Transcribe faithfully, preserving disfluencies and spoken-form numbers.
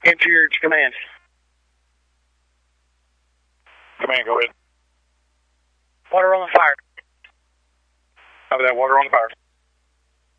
Enter your command. Command, go ahead. Water on the fire. Copy that, water on the fire.